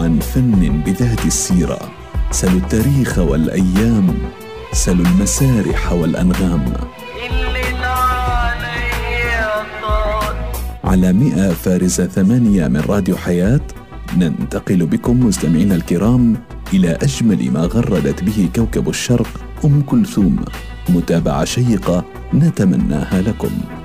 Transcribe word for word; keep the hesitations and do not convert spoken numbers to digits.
عن فن بذات السيرة، سلوا التاريخ والأيام، سلوا المسارح والأنغام. على مئة فارزة ثمانية من راديو حياة ننتقل بكم مستمعينا الكرام إلى أجمل ما غردت به كوكب الشرق أم كلثوم، متابعة شيقة نتمناها لكم.